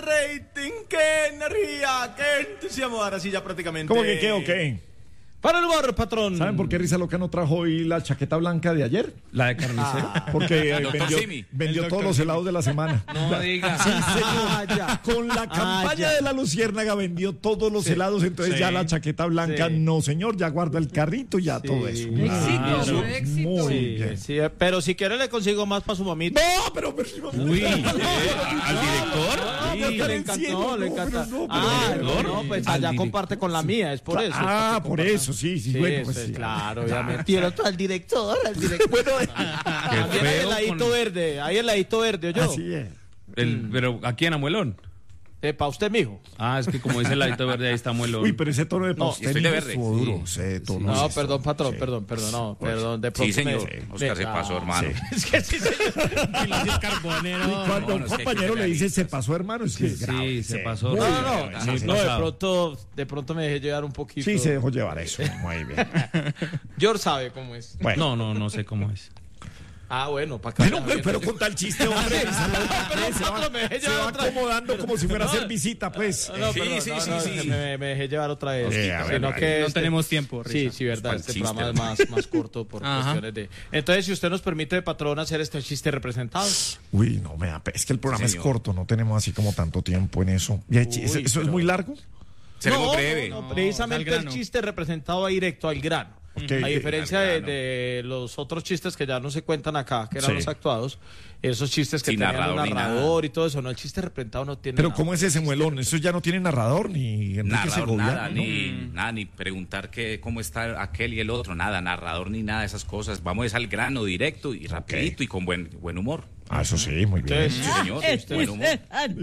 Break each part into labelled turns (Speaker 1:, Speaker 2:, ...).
Speaker 1: rating, qué energía, qué entusiasmo. Ahora sí ya prácticamente.
Speaker 2: ¿Cómo que qué o qué?
Speaker 1: Para el humor, patrón.
Speaker 2: ¿Saben por qué Risa Loca no trajo hoy la chaqueta blanca de ayer?
Speaker 3: La de carnicero.
Speaker 2: Porque vendió todos los helados de la semana.
Speaker 3: No diga.
Speaker 2: Sí, señor. Con la campaña de la Luciérnaga vendió todos los helados, entonces ya la chaqueta blanca, no señor, ya guarda el carrito, ya todo eso.
Speaker 4: Éxito.
Speaker 2: Muy bien.
Speaker 1: Sí, pero si quiere le consigo más para su mamita.
Speaker 2: No, pero
Speaker 3: Uy, ¿al director?
Speaker 1: Sí, le encantó, le encanta. No, pues allá comparte con la mía, es por eso.
Speaker 2: Ah, por eso, sí, bueno, pues sí.
Speaker 1: Claro, obviamente. Y el otro al director. Bueno, también hay el ladito verde, hay el ladito verde, ¿oyó?
Speaker 2: Así es.
Speaker 3: Pero aquí en Amuelón.
Speaker 1: Para usted, mijo.
Speaker 3: Ah, es que como dice el ladito verde, ahí está Amuelón.
Speaker 2: Uy, pero ese tono de pastel
Speaker 5: estoy de verde.
Speaker 2: estuvo duro. Ese tono
Speaker 1: No,
Speaker 2: sí
Speaker 1: perdón,
Speaker 2: estuvo,
Speaker 1: patrón,
Speaker 2: sí.
Speaker 1: perdón, de pronto.
Speaker 5: Sí, señor. Oscar se pasó, hermano.
Speaker 1: Es que sí, señor.
Speaker 2: Y cuando un compañero le dice se pasó, hermano, es que es grave.
Speaker 3: Sí, se pasó.
Speaker 1: No, de pronto me dejé llevar un poquito.
Speaker 2: Sí, se dejó llevar eso. Muy bien.
Speaker 1: George sabe cómo es.
Speaker 2: Bueno.
Speaker 3: No sé cómo es.
Speaker 1: Ah, bueno, para acá.
Speaker 2: Bueno, pero con tal chiste, hombre. Se va acomodando como si fuera a hacer visita, pues.
Speaker 1: Sí. Me dejé llevar otra vez.
Speaker 3: No tenemos tiempo.
Speaker 1: Sí, verdad. Este programa es más corto por cuestiones de. Entonces, si usted nos permite, patrón, hacer este chiste representado.
Speaker 2: Uy, no, es que el programa es corto, no tenemos así como tanto tiempo en eso. ¿Eso es muy largo?
Speaker 5: Seremos breve.
Speaker 1: No, precisamente el chiste representado va directo al grano.
Speaker 2: Okay.
Speaker 1: A diferencia de los otros chistes que ya no se cuentan acá, que eran los actuados, esos chistes que tenían un narrador y todo eso, no, el chiste representado no tiene
Speaker 2: Pero
Speaker 1: nada.
Speaker 2: ¿cómo es ese muelón? Eso ya no tiene narrador, ni Enrique Segovia,
Speaker 5: ni preguntar cómo está aquel y el otro, nada, narrador ni nada de esas cosas. Vamos al grano directo y rapidito y con buen humor.
Speaker 2: Ah, eso sí, muy bien.
Speaker 5: Sí, señor, buen humor.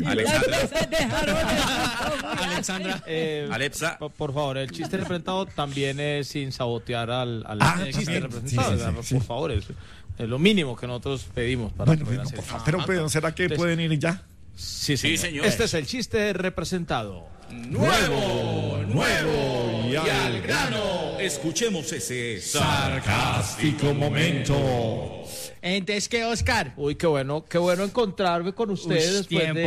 Speaker 3: Alexandra.
Speaker 5: Alexa.
Speaker 1: Por favor, el chiste representado también es sin sabotear al chiste representado.
Speaker 2: Sí.
Speaker 1: Por favor, es lo mínimo que nosotros pedimos para poder hacer.
Speaker 2: Pero ¿será que pueden ir ya?
Speaker 1: Sí, señor. Este es el chiste representado.
Speaker 5: Nuevo y al grano. Escuchemos ese
Speaker 2: sarcástico momento.
Speaker 4: Entonces, ¿qué, Oscar?
Speaker 1: Uy, qué bueno encontrarme con ustedes después de